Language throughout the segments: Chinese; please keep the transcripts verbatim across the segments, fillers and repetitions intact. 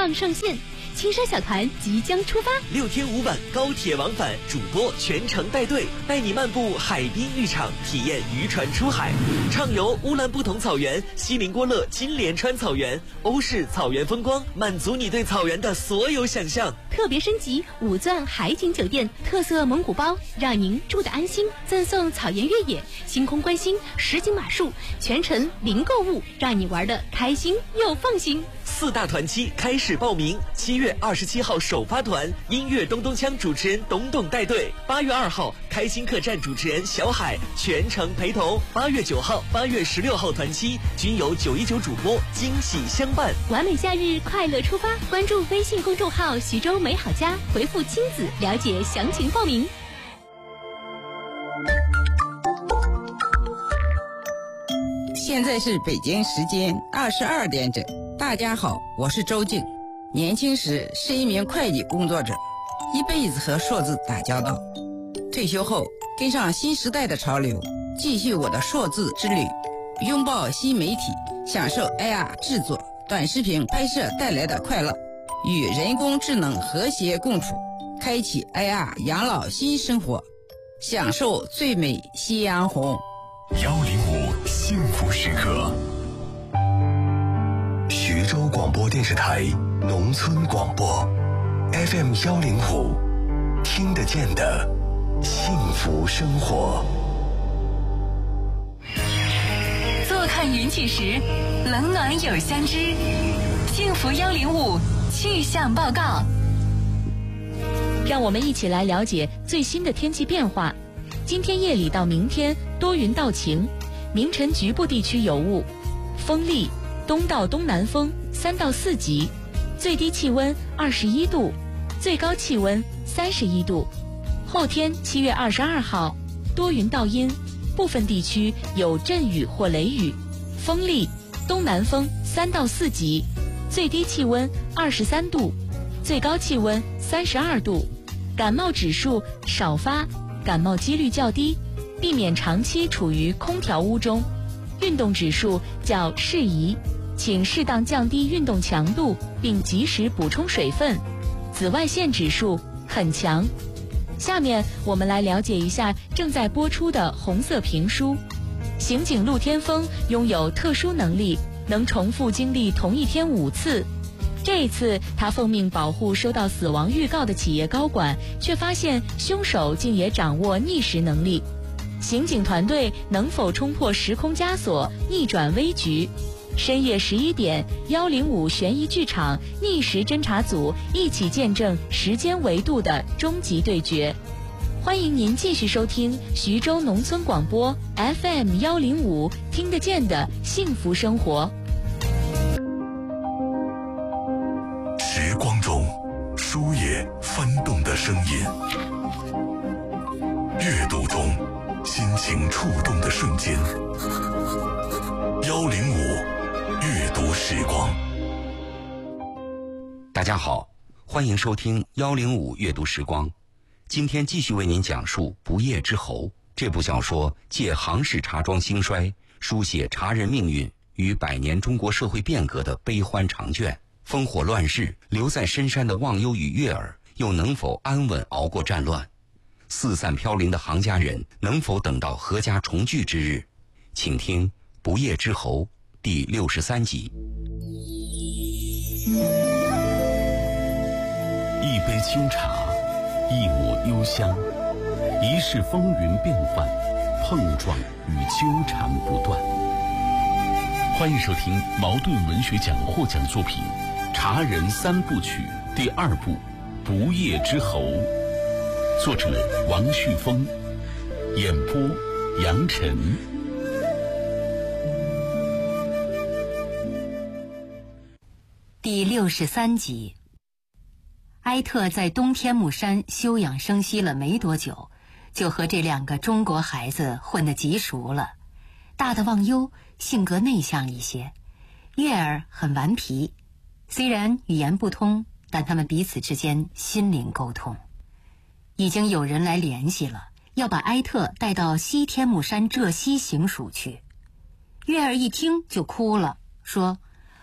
放上线，青山小团即将出发， 六天五晚高铁往返，主播全程带队，带你漫步海滨浴场，体验渔船出海，畅游乌兰布统草原、锡林郭勒金莲川草原、欧式草原风光，满足你对草原的所有想象。 特别升级五钻海景酒店，特色蒙古包，让您住得安心。赠送草原越野、星空观星、实景马术，全程零购物，让你玩得开心又放心。 四大团期开始报名，七月二十七号首发团，音乐咚咚锵主持人董董带队；八月二号，开心客栈主持人小海全程陪同；八月九号、八月十六号团期均有九一九主播惊喜相伴。 完美假日，快乐出发！关注微信公众号徐州美好家，回复亲子了解详情报名。 现在是北京时间二十二点整。大家好，我是周静。年轻时是一名会计工作者，一辈子和数字打交道。退休后跟上新时代的潮流，继续我的数字之旅，拥抱新媒体，享受 A R 制作、短视频拍摄带来的快乐，与人工智能和谐共处，开启 A R 养老新生活，享受最美夕阳红。 幺零五幸福时刻，徐州广播电视台农村广播 F M 幺零五，听得见的幸福生活。 坐看云起时，冷暖有相知。幸福幺零五气象报告， 让我们一起来了解最新的天气变化。今天夜里到明天多云到晴，明晨局部地区有雾，风力东到东南风三到四级，最低气温二十一度，最高气温三十一度。后天七月二十二号多云到阴，部分地区有阵雨或雷雨，风力东南风三到四级，最低气温二十三度，最高气温三十二度。感冒指数少发，感冒几率较低，避免长期处于空调屋中。运动指数较适宜，请适当降低运动强度，并及时补充水分。紫外线指数很强。下面我们来了解一下正在播出的红色评书。刑警陆天风拥有特殊能力，能重复经历同一天五次。这一次他奉命保护收到死亡预告的企业高管，却发现凶手竟也掌握逆时能力。刑警团队能否冲破时空枷锁，逆转危局？深夜十一点，幺零五悬疑剧场逆时侦查组一起见证时间维度的终极对决。欢迎您继续收听徐州农村广播 F M 幺零五，听得见的幸福生活。 时光中书页翻动的声音，阅读中心情触动的瞬间。幺零五阅读时光。 大家好，欢迎收听幺零五阅读时光。今天继续为您讲述《不夜之侯》这部小说，借杭氏茶庄兴衰，书写茶人命运与百年中国社会变革的悲欢长卷。烽火乱世，留在深山的忘忧与悦耳，又能否安稳熬过战乱？四散飘零的杭家人，能否等到阖家重聚之日？请听《不夜之侯》第六十三集。 一杯秋茶，一抹幽香，一世风云变幻，碰撞与纠缠不断。欢迎收听茅盾文学奖获奖作品《茶人三部曲》第二部《不夜之侯》，作者王旭峰，演播杨晨。 第六十三集。埃特在东天目山休养生息了没多久，就和这两个中国孩子混得极熟了。大的忘忧性格内向一些，月儿很顽皮，虽然语言不通，但他们彼此之间心灵沟通。已经有人来联系了，要把埃特带到西天目山浙西行署去。月儿一听就哭了，说：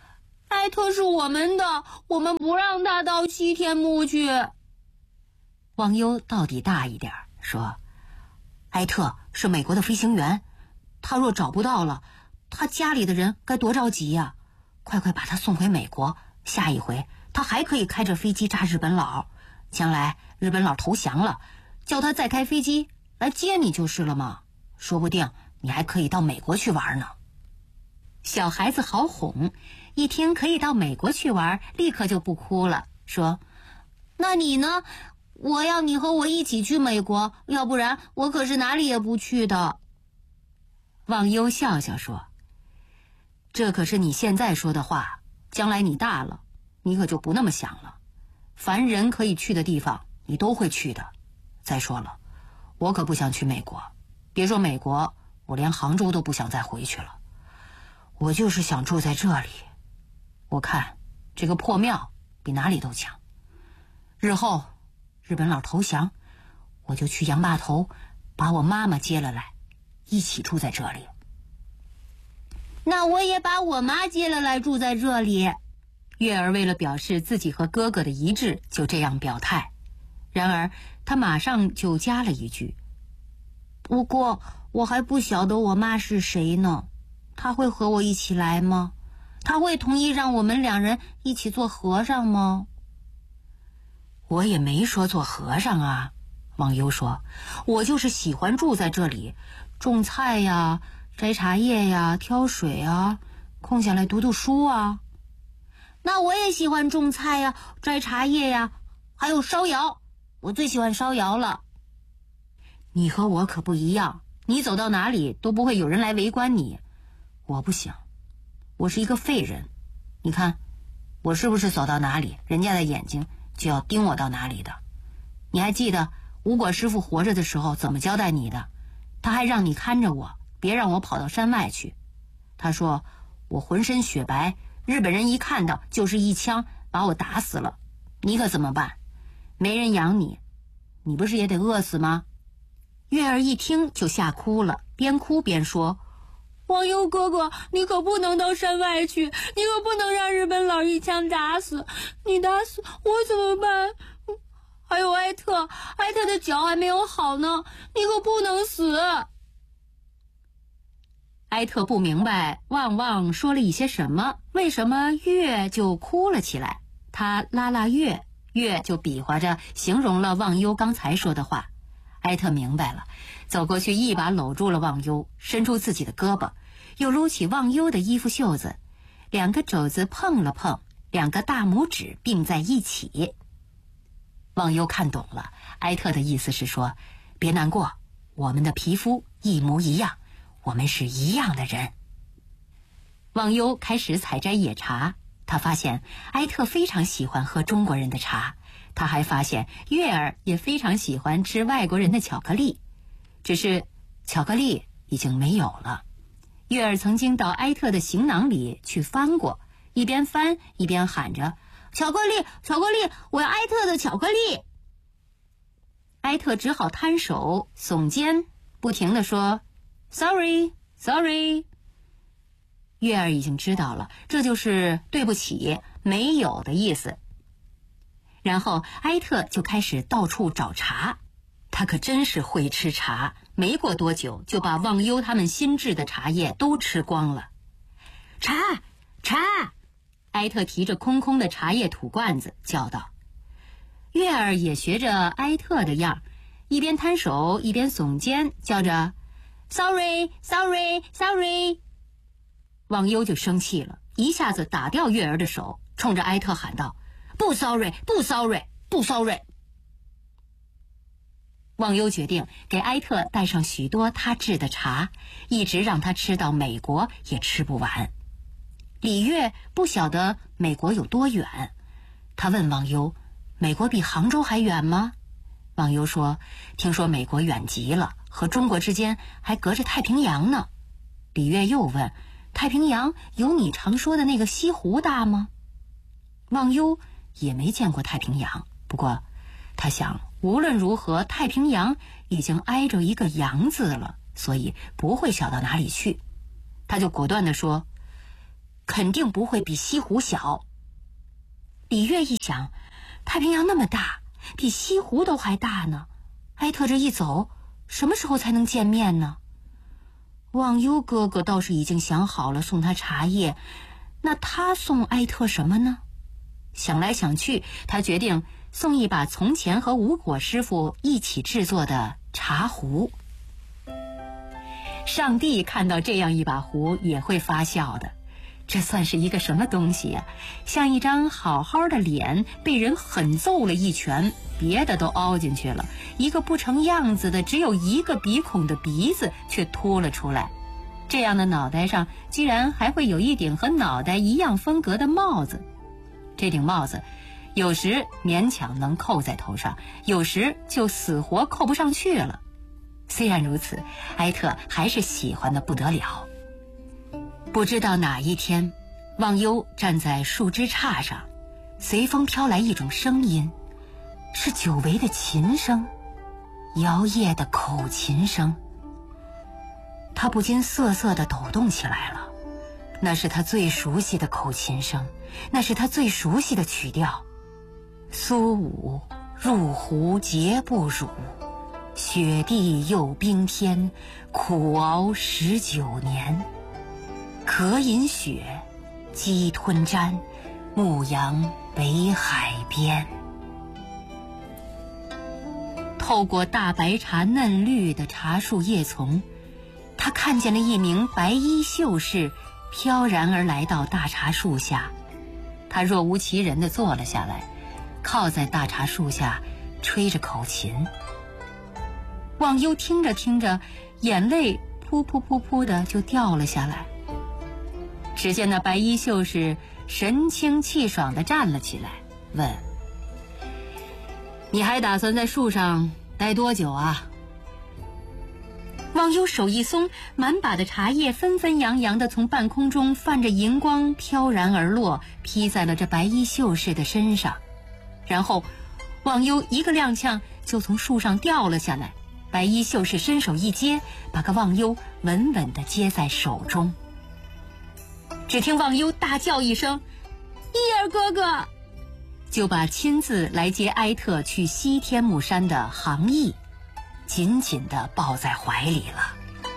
艾特是我们的，我们不让他到西天墓去。忘忧到底大一点说，艾特是美国的飞行员，他若找不到了，他家里的人该多着急呀！快快把他送回美国，下一回他还可以开着飞机炸日本佬，将来日本佬投降了，叫他再开飞机来接你就是了嘛，说不定你还可以到美国去玩呢。小孩子好哄，一听可以到美国去玩，立刻就不哭了，说，那你呢？我要你和我一起去美国，要不然我可是哪里也不去的。忘忧笑笑说，这可是你现在说的话，将来你大了，你可就不那么想了。凡人可以去的地方，你都会去的。再说了，我可不想去美国，别说美国，我连杭州都不想再回去了。我就是想住在这里，我看这个破庙比哪里都强。日后日本佬投降，我就去杨坝头把我妈妈接了来，一起住在这里。那我也把我妈接了来住在这里。月儿为了表示自己和哥哥的一致，就这样表态。然而他马上就加了一句，不过我还不晓得我妈是谁呢，她会和我一起来吗？她会同意让我们两人一起做和尚吗？我也没说做和尚啊，忘忧说，我就是喜欢住在这里，种菜呀，摘茶叶呀，挑水啊，空下来读读书啊。那我也喜欢种菜呀，摘茶叶呀，还有烧窑，我最喜欢烧窑了。你和我可不一样，你走到哪里都不会有人来围观你，我不行，我是一个废人。你看我是不是走到哪里，人家的眼睛就要盯我到哪里的。你还记得吴果师傅活着的时候怎么交代你的？他还让你看着我，别让我跑到山外去。他说我浑身雪白，日本人一看到就是一枪把我打死了，你可怎么办？没人养你，你不是也得饿死吗？月儿一听就吓哭了，边哭边说，忘忧哥哥，你可不能到山外去，你可不能让日本佬一枪打死，你打死我怎么办？还有艾特，艾特的脚还没有好呢，你可不能死。艾特不明白旺旺说了一些什么，为什么月就哭了起来。他拉拉月，月就比划着形容了忘忧刚才说的话。艾特明白了，走过去一把搂住了忘忧，伸出自己的胳膊，又撸起忘忧的衣服袖子，两个肘子碰了碰，两个大拇指并在一起。忘忧看懂了，艾特的意思是说，别难过，我们的皮肤一模一样，我们是一样的人。忘忧开始采摘野茶，他发现艾特非常喜欢喝中国人的茶，他还发现月儿也非常喜欢吃外国人的巧克力，只是巧克力已经没有了。月儿曾经到艾特的行囊里去翻过，一边翻一边喊着，巧克力巧克力，我要艾特的巧克力。艾特只好摊手耸肩，不停地说 Sorry Sorry。 月儿已经知道了，这就是对不起没有的意思。然后艾特就开始到处找茶，他可真是会吃茶，没过多久就把忘忧他们新制的茶叶都吃光了。茶茶，艾特提着空空的茶叶土罐子叫道。月儿也学着艾特的样，一边摊手一边耸肩叫着 Sorry Sorry Sorry。 忘忧就生气了，一下子打掉月儿的手，冲着艾特喊道，不 sorry 不 sorry 不 sorry。 忘忧决定给艾特带上许多他制的茶，一直让他吃到美国也吃不完。李月不晓得美国有多远，他问忘忧，美国比杭州还远吗？忘忧说，听说美国远极了，和中国之间还隔着太平洋呢。李月又问，太平洋有你常说的那个西湖大吗？忘忧也没见过太平洋，不过他想无论如何太平洋已经挨着一个洋字了，所以不会小到哪里去。他就果断地说， 肯定不会比西湖小。李月一想，太平洋那么大，比西湖都还大呢，埃特这一走，什么时候才能见面呢？忘忧哥哥倒是已经想好了送他茶叶，那他送埃特什么呢？想来想去，他决定送一把从前和吴果师傅一起制作的茶壶。上帝看到这样一把壶也会发笑的，这算是一个什么东西呀、啊？像一张好好的脸被人狠揍了一拳，别的都凹进去了，一个不成样子的只有一个鼻孔的鼻子却凸了出来。这样的脑袋上居然还会有一顶和脑袋一样风格的帽子。这顶帽子有时勉强能扣在头上，有时就死活扣不上去了。虽然如此，埃特还是喜欢得不得了。不知道哪一天，忘忧站在树枝杈上，随风飘来一种声音，是久违的琴声，摇曳的口琴声。他不禁瑟瑟地抖动起来了，那是他最熟悉的口琴声，那是他最熟悉的曲调。苏武入湖节不辱，雪地又冰天，苦熬十九年。渴饮雪，饥吞毡，牧羊北海边。透过大白茶嫩绿的茶树叶丛，他看见了一名白衣秀士飘然而来到大茶树下。他若无其人地坐了下来，靠在大茶树下吹着口琴。忘忧听着听着，眼泪噗噗噗噗的就掉了下来。只见那白衣秀士神清气爽地站了起来，问：你还打算在树上待多久啊？忘忧手一松，满把的茶叶纷纷扬扬地从半空中泛着银光飘然而落，披在了这白衣秀士的身上。然后忘忧一个踉跄就从树上掉了下来，白衣秀士伸手一接，把个忘忧稳稳地接在手中。只听忘忧大叫一声：伊尔哥哥！就把亲自来接埃特去西天目山的杭义紧紧地抱在怀里了。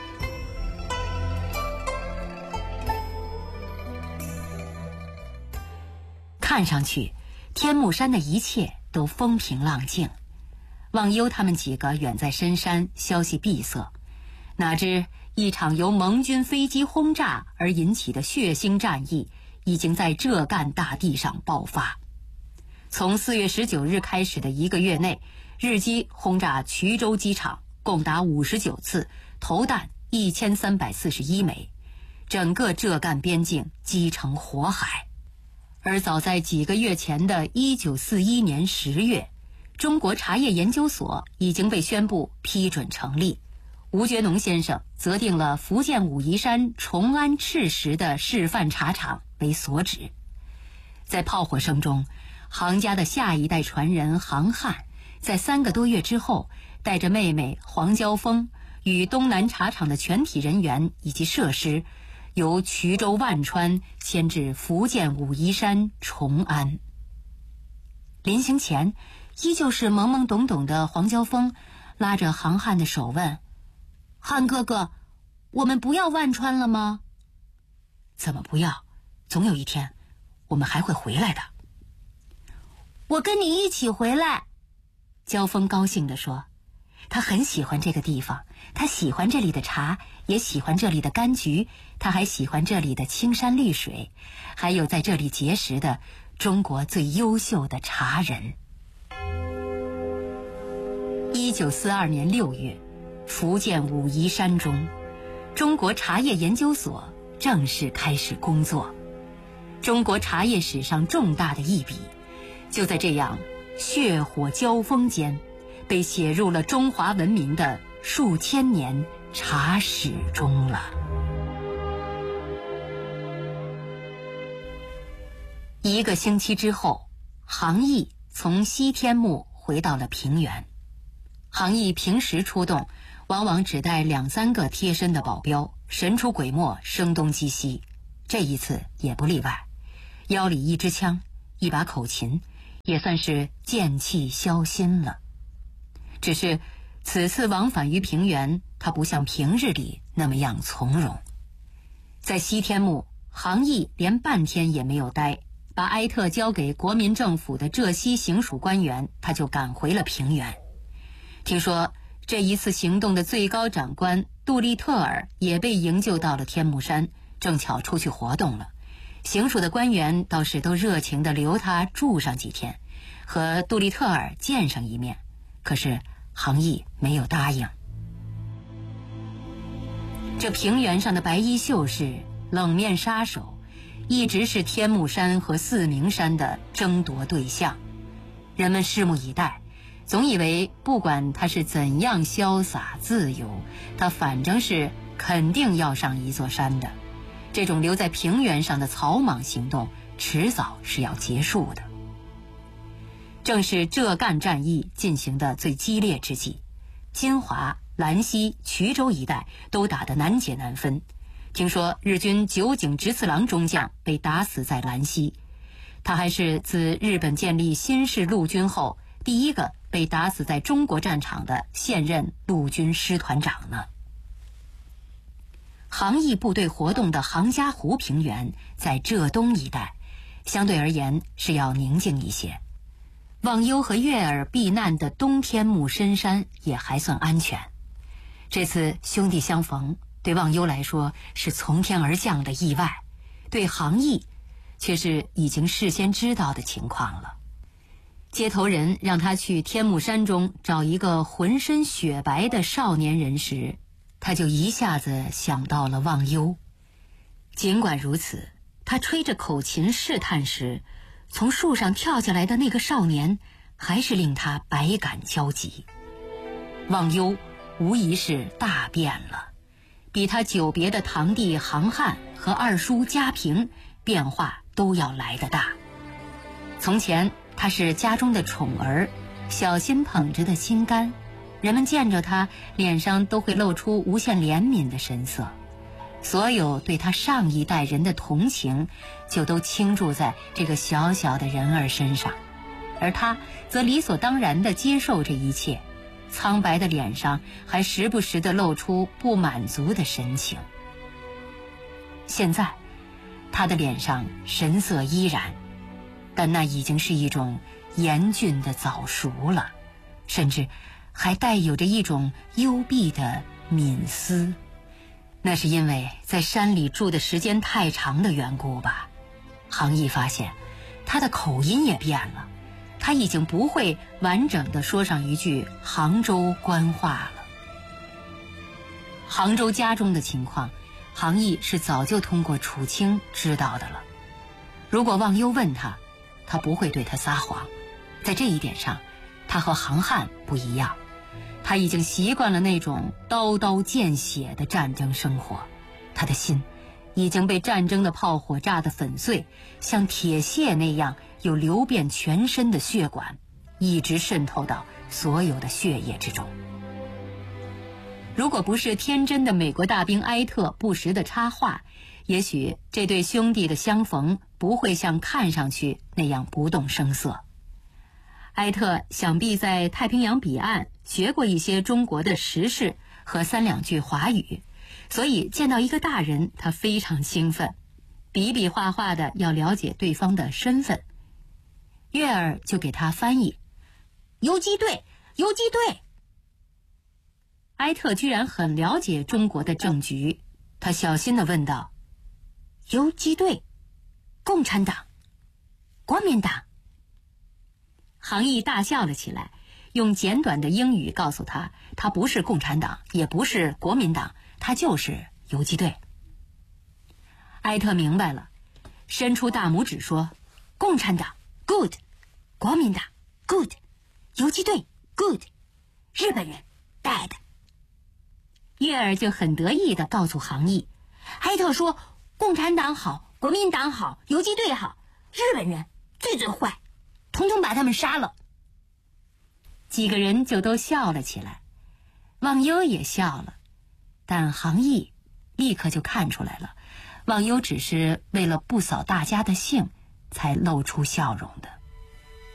看上去天目山的一切都风平浪静，忘忧他们几个远在深山，消息闭塞，哪知一场由盟军飞机轰炸而引起的血腥战役已经在浙赣大地上爆发。从四月十九日开始的一个月内，日机轰炸衢州机场共达五十九次，投弹一千三百四十一枚，整个浙赣边境击成火海。而早在几个月前的一九四一年十月，中国茶叶研究所已经被宣布批准成立。吴觉农先生择定了福建武夷山崇安赤石的示范茶厂为所指。在炮火声中，杭家的下一代传人杭汉在三个多月之后，带着妹妹黄娇峰与东南茶厂的全体人员以及设施，由衢州万川迁至福建武夷山崇安。临行前，依旧是懵懵懂懂的黄娇峰拉着杭汉的手问：汉哥哥，我们不要万川了吗？怎么不要？总有一天我们还会回来的。我跟你一起回来，娇峰高兴地说。他很喜欢这个地方，他喜欢这里的茶，也喜欢这里的柑橘，他还喜欢这里的青山绿水，还有在这里结识的中国最优秀的茶人。一九四二年六月，福建武夷山中，中国茶叶研究所正式开始工作。中国茶叶史上重大的一笔，就在这样血火交锋间，被写入了中华文明的数千年茶史中了。一个星期之后，杭义从西天目回到了平原。杭义平时出动，往往只带两三个贴身的保镖，神出鬼没，声东击西。 这一次也不例外，腰里一支枪，一把口琴，也算是剑气消心了。只是此次往返于平原，他不像平日里那么样从容。在西天目，杭义连半天也没有待，把埃特交给国民政府的浙西行署官员，他就赶回了平原。听说这一次行动的最高长官杜立特尔也被营救到了天目山，正巧出去活动了。行署的官员倒是都热情地留他住上几天，和杜立特尔见上一面，可是杭义没有答应。这平原上的白衣秀士、冷面杀手，一直是天目山和四明山的争夺对象。人们拭目以待，总以为不管他是怎样潇洒自由，他反正是肯定要上一座山的。这种留在平原上的草莽行动，迟早是要结束的。正是浙赣战役进行的最激烈之际，金华、兰溪、衢州一带都打得难解难分。听说日军九井直次郎中将被打死在兰溪，他还是自日本建立新式陆军后第一个被打死在中国战场的现任陆军师团长呢。杭义部队活动的杭嘉湖平原在浙东一带，相对而言是要宁静一些。忘忧和月儿避难的东天目深山也还算安全。这次兄弟相逢，对忘忧来说是从天而降的意外，对杭义却是已经事先知道的情况了。接头人让他去天目山中找一个浑身雪白的少年人时，他就一下子想到了忘忧。尽管如此，他吹着口琴试探时，从树上跳下来的那个少年还是令他百感交集。忘忧无疑是大变了，比他久别的堂弟杭汉和二叔家平变化都要来得大。从前他是家中的宠儿，小心捧着的心肝，人们见着他脸上都会露出无限怜悯的神色，所有对他上一代人的同情就都倾注在这个小小的人儿身上，而他则理所当然地接受这一切，苍白的脸上还时不时地露出不满足的神情。现在他的脸上神色依然，但那已经是一种严峻的早熟了，甚至还带有着一种幽闭的泯思。那是因为在山里住的时间太长的缘故吧。杭义发现他的口音也变了，他已经不会完整地说上一句杭州官话了。杭州家中的情况，杭义是早就通过楚清知道的了。如果忘忧问他，他不会对他撒谎。在这一点上，他和杭汉不一样，他已经习惯了那种刀刀见血的战争生活，他的心已经被战争的炮火炸得粉碎，像铁屑那样有流遍全身的血管，一直渗透到所有的血液之中。如果不是天真的美国大兵埃特不时的插话，也许这对兄弟的相逢不会像看上去那样不动声色。埃特想必在太平洋彼岸学过一些中国的时事和三两句华语，所以见到一个大人，他非常兴奋，比比划划的要了解对方的身份。月儿就给他翻译：游击队，游击队。埃特居然很了解中国的政局，他小心地问道：游击队，共产党，国民党。杭义大笑了起来，用简短的英语告诉他，他不是共产党，也不是国民党，他就是游击队。埃特明白了，伸出大拇指说：共产党 good， 国民党 good， 游击队 good， 日本人 bad。 月儿就很得意地告诉杭义，埃特说共产党好，国民党好，游击队好，日本人最最坏，统统把他们杀了。几个人就都笑了起来，忘忧也笑了，但杭义立刻就看出来了， 忘忧只是为了不扫大家的兴，才露出笑容的。